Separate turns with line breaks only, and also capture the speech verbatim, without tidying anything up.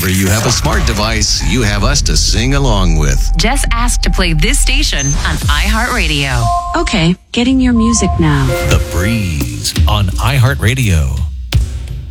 whenever you have a smart device, you have us to sing along with.
Just ask to play this station on iHeartRadio.
Okay, getting your music now.
The Breeze on iHeartRadio.